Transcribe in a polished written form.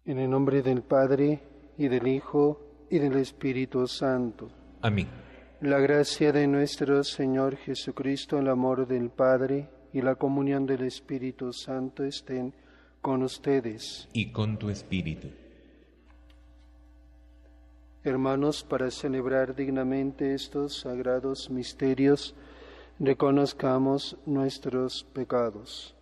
En el nombre del Padre, y del Hijo, y del Espíritu Santo. Amén. La gracia de nuestro Señor Jesucristo, el amor del Padre, y la comunión del Espíritu Santo estén con ustedes. Y con tu espíritu. Hermanos, para celebrar dignamente estos sagrados misterios, reconozcamos nuestros pecados.